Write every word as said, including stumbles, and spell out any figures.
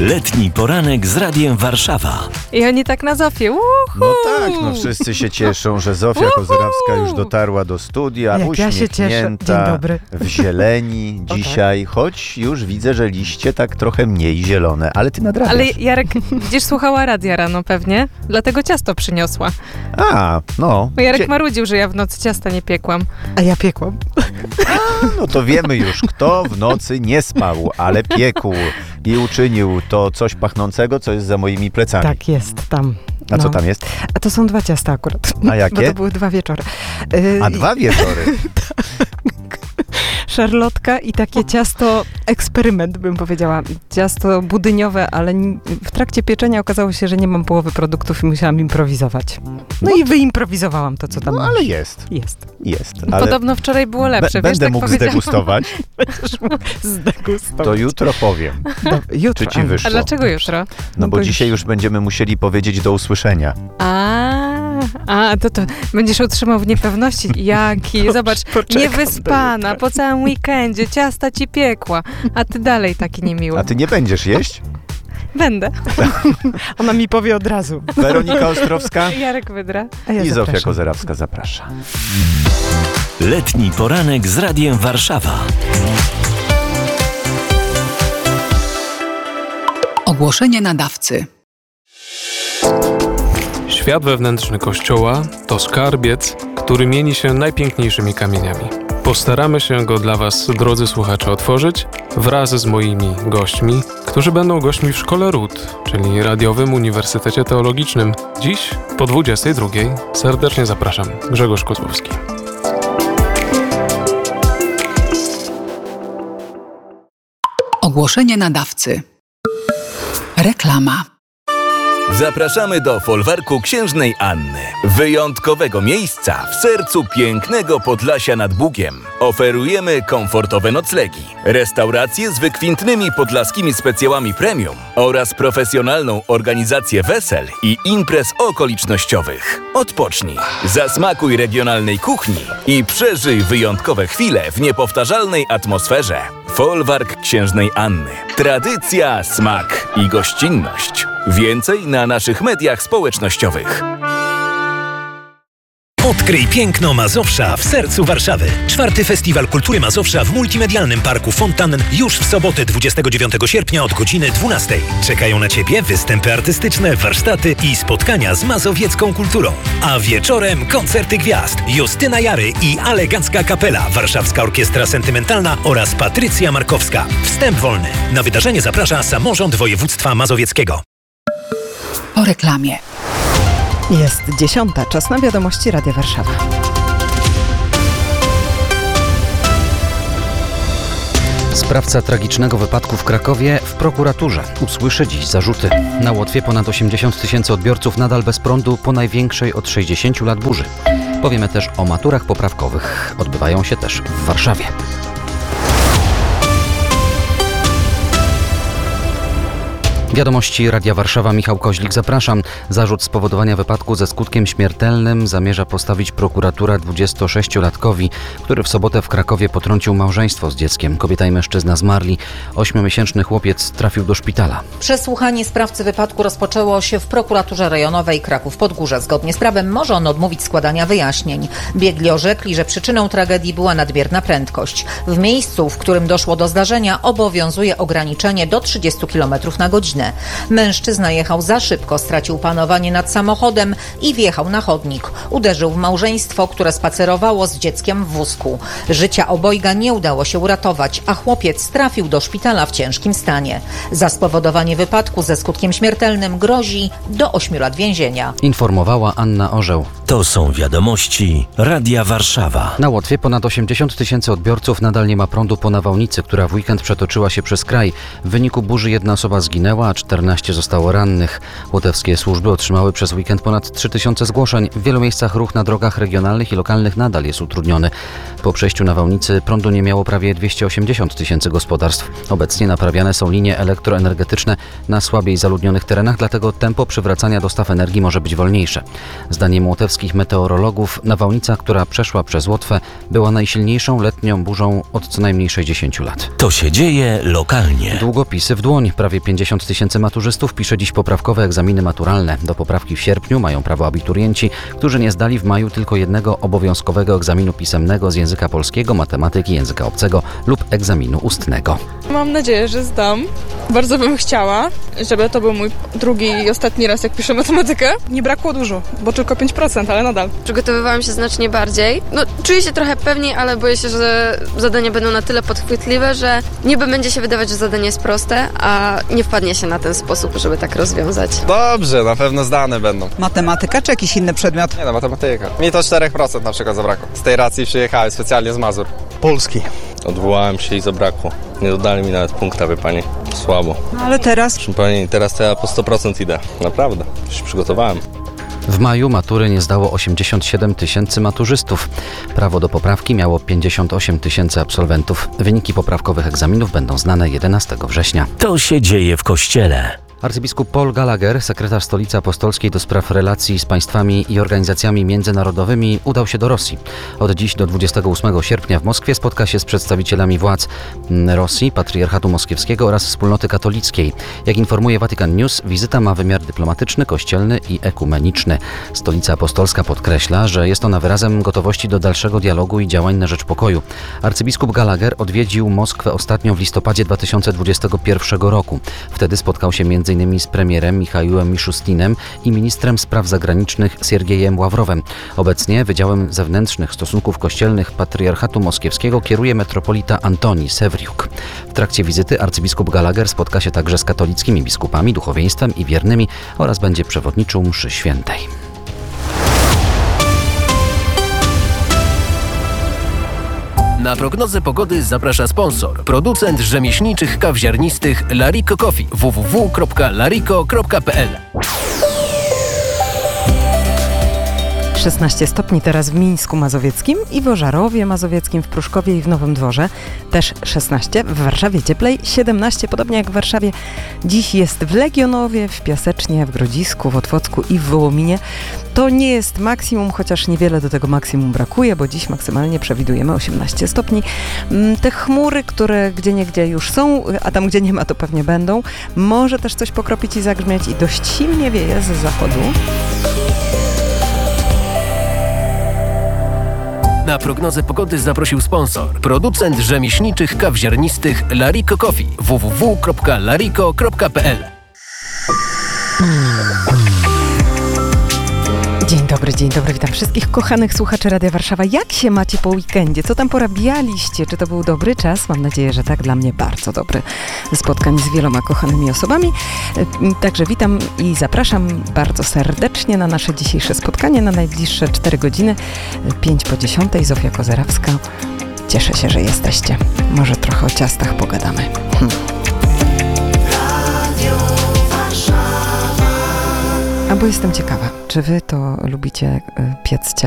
Letni poranek z Radiem Warszawa. I oni tak na Zofię. Uhu! No tak, no wszyscy się cieszą, że Zofia Uhu! Kozorowska już dotarła do studia, Jak ja się cieszę. uśmiechnięta, Dzień dobry. w zieleni dzisiaj, choć już widzę, że liście tak trochę mniej zielone, ale ty nadrabiasz. Ale Jarek, gdzieś słuchała radia rano pewnie, dlatego ciasto przyniosła. A, no. Bo Jarek Cie- marudził, że ja w nocy ciasta nie piekłam. A ja piekłam. No to wiemy już, kto w nocy nie spał, ale piekł i uczynił to coś pachnącego, co jest za moimi plecami. Tak, jest tam. A co No. tam jest? A to są dwa ciasta akurat. A jakie? Bo to były dwa wieczory. Yy, A dwa wieczory. Szarlotka i takie ciasto eksperyment, bym powiedziała. Ciasto budyniowe, ale n- w trakcie pieczenia okazało się, że nie mam połowy produktów i musiałam improwizować. No, No i wyimprowizowałam to, co tam No ale jest, jest. jest. Ale Podobno wczoraj było lepsze, be- wiesz, będę tak mógł powiedziałam. zdegustować, Będziesz mógł zdegustować. to jutro powiem, Do, jutro. czy ci a, wyszło. A dlaczego jutro? No No bo bo dzisiaj już będziemy musieli powiedzieć do usłyszenia. A, a to, to będziesz utrzymał w niepewności. Jaki, zobacz, Poczekam niewyspana, po całym weekendzie, ciasta ci piekła, a ty dalej taki niemiły. A ty nie będziesz jeść? Będę. Ona mi powie od razu. Weronika Ostrowska Jarek Wydra. A ja i Zofia zapraszam. Kozorowska zaprasza. Letni poranek z Radiem Warszawa. Ogłoszenie nadawcy. Świat wewnętrzny Kościoła to skarbiec, który mieni się najpiękniejszymi kamieniami. Postaramy się go dla Was, drodzy słuchacze, otworzyć wraz z moimi gośćmi, którzy będą gośćmi w Szkole Ród, czyli Radiowym Uniwersytecie Teologicznym. Dziś po dwudziestej drugiej serdecznie zapraszam. Grzegorz Kozłowski. Ogłoszenie nadawcy. Reklama. Zapraszamy do folwarku Księżnej Anny. Wyjątkowego miejsca w sercu pięknego Podlasia nad Bugiem. Oferujemy komfortowe noclegi, restauracje z wykwintnymi podlaskimi specjałami premium oraz profesjonalną organizację wesel i imprez okolicznościowych. Odpocznij, zasmakuj regionalnej kuchni i przeżyj wyjątkowe chwile w niepowtarzalnej atmosferze. Folwark Księżnej Anny. Tradycja, smak i gościnność. Więcej na naszych mediach społecznościowych. Odkryj piękno Mazowsza w sercu Warszawy. Czwarty Festiwal Kultury Mazowsza w Multimedialnym Parku Fontannen już w sobotę dwudziestego dziewiątego sierpnia od godziny dwunastej. Czekają na Ciebie występy artystyczne, warsztaty i spotkania z mazowiecką kulturą. A wieczorem koncerty gwiazd Justyna Jary i Alegacka Kapela, Warszawska Orkiestra Sentymentalna oraz Patrycja Markowska. Wstęp wolny. Na wydarzenie zaprasza Samorząd Województwa Mazowieckiego. Po reklamie. Jest dziesiąta, czas na wiadomości Radia Warszawa. Sprawca tragicznego wypadku w Krakowie w prokuraturze usłyszy dziś zarzuty. Na Łotwie ponad osiemdziesiąt tysięcy odbiorców nadal bez prądu po największej od sześćdziesięciu lat burzy. Powiemy też o maturach poprawkowych. Odbywają się też w Warszawie. Wiadomości Radia Warszawa, Michał Koźlik, zapraszam. Zarzut spowodowania wypadku ze skutkiem śmiertelnym zamierza postawić prokuratura dwudziestosześciolatkowi, który w sobotę w Krakowie potrącił małżeństwo z dzieckiem. Kobieta i mężczyzna zmarli. Ośmiomiesięczny chłopiec trafił do szpitala. Przesłuchanie sprawcy wypadku rozpoczęło się w prokuraturze rejonowej Kraków-Podgórze. Zgodnie z prawem może on odmówić składania wyjaśnień. Biegli orzekli, że przyczyną tragedii była nadmierna prędkość. W miejscu, w którym doszło do zdarzenia, obowiązuje ograniczenie do trzydziestu kilometrów na godzinę. Mężczyzna jechał za szybko, stracił panowanie nad samochodem i wjechał na chodnik. Uderzył w małżeństwo, które spacerowało z dzieckiem w wózku. Życia obojga nie udało się uratować, a chłopiec trafił do szpitala w ciężkim stanie. Za spowodowanie wypadku ze skutkiem śmiertelnym grozi do ośmiu lat więzienia. Informowała Anna Orzeł. To są wiadomości Radia Warszawa. Na Łotwie ponad osiemdziesiąt tysięcy odbiorców nadal nie ma prądu po nawałnicy, która w weekend przetoczyła się przez kraj. W wyniku burzy jedna osoba zginęła, a czternaście zostało rannych. Łotewskie służby otrzymały przez weekend ponad trzy tysiące zgłoszeń. W wielu miejscach ruch na drogach regionalnych i lokalnych nadal jest utrudniony. Po przejściu nawałnicy prądu nie miało prawie dwieście osiemdziesiąt tysięcy gospodarstw. Obecnie naprawiane są linie elektroenergetyczne na słabiej zaludnionych terenach, dlatego tempo przywracania dostaw energii może być wolniejsze. Zdaniem łotewskich meteorologów nawałnica, która przeszła przez Łotwę, była najsilniejszą letnią burzą od co najmniej sześćdziesięciu lat. To się dzieje lokalnie. Długopisy w dłoń. Prawie pięćdziesiąt tysięcy tysięcy maturzystów pisze dziś poprawkowe egzaminy maturalne. Do poprawki w sierpniu mają prawo abiturienci, którzy nie zdali w maju tylko jednego obowiązkowego egzaminu pisemnego z języka polskiego, matematyki, języka obcego lub egzaminu ustnego. Mam nadzieję, że zdam. Bardzo bym chciała, żeby to był mój drugi i ostatni raz, jak piszę matematykę. Nie brakło dużo, bo tylko pięć procent, ale nadal. Przygotowywałam się znacznie bardziej. No, czuję się trochę pewniej, ale boję się, że zadania będą na tyle podchwytliwe, że niby będzie się wydawać, że zadanie jest proste, a nie wpadnie się na ten sposób, żeby tak rozwiązać. Dobrze, na pewno zdane będą. Matematyka czy jakiś inny przedmiot? Nie no, matematyka. Mi to cztery procent na przykład zabrakło. Z tej racji przyjechałem specjalnie z Mazur. Polski. Odwołałem się i zabrakło. Nie dodali mi nawet punkta, wie pani. Słabo. No ale teraz? Proszę pani, teraz to ja po sto procent idę. Naprawdę. Się przygotowałem. W maju matury nie zdało osiemdziesiąt siedem tysięcy maturzystów. Prawo do poprawki miało pięćdziesiąt osiem tysięcy absolwentów. Wyniki poprawkowych egzaminów będą znane jedenastego września. To się dzieje w Kościele. Arcybiskup Paul Gallagher, sekretarz Stolicy Apostolskiej do spraw relacji z państwami i organizacjami międzynarodowymi, udał się do Rosji. Od dziś do dwudziestego ósmego sierpnia w Moskwie spotka się z przedstawicielami władz Rosji, Patriarchatu Moskiewskiego oraz wspólnoty katolickiej. Jak informuje Vatican News, wizyta ma wymiar dyplomatyczny, kościelny i ekumeniczny. Stolica Apostolska podkreśla, że jest ona wyrazem gotowości do dalszego dialogu i działań na rzecz pokoju. Arcybiskup Gallagher odwiedził Moskwę ostatnio w listopadzie dwa tysiące dwudziestego pierwszego roku. Wtedy spotkał się między innymi z premierem Michaiłem Miszustinem i ministrem spraw zagranicznych Siergiejem Ławrowem. Obecnie Wydziałem Zewnętrznych Stosunków Kościelnych Patriarchatu Moskiewskiego kieruje metropolita Antoni Sewriuk. W trakcie wizyty arcybiskup Gallagher spotka się także z katolickimi biskupami, duchowieństwem i wiernymi oraz będzie przewodniczył mszy świętej. Na prognozę pogody zaprasza sponsor, producent rzemieślniczych kaw ziarnistych Larico Coffee w w w kropka larico kropka p l. szesnaście stopni teraz w Mińsku Mazowieckim i w Ożarowie Mazowieckim, w Pruszkowie i w Nowym Dworze. Też szesnaście, w Warszawie cieplej, siedemnaście, podobnie jak w Warszawie. Dziś jest w Legionowie, w Piasecznie, w Grodzisku, w Otwocku i w Wołominie. To nie jest maksimum, chociaż niewiele do tego maksimum brakuje, bo dziś maksymalnie przewidujemy osiemnaście stopni. Te chmury, które gdzieniegdzie już są, a tam gdzie nie ma, to pewnie będą. Może też coś pokropić i zagrzmieć i dość silnie wieje z zachodu. Na prognozę pogody zaprosił sponsor, producent rzemieślniczych kaw ziarnistych Larico Coffee w w w kropka larico kropka p l. Dzień dobry, dzień dobry, witam wszystkich kochanych słuchaczy Radia Warszawa. Jak się macie po weekendzie? Co tam porabialiście? Czy to był dobry czas? Mam nadzieję, że tak. Dla mnie bardzo dobry. Spotkań z wieloma kochanymi osobami. Także witam i zapraszam bardzo serdecznie na nasze dzisiejsze spotkanie, na najbliższe cztery godziny, pięć po dziesiątej. Zofia Kozerawska. Cieszę się, że jesteście. Może trochę o ciastach pogadamy. Hm. A bo jestem ciekawa, czy wy to lubicie piec ciasta?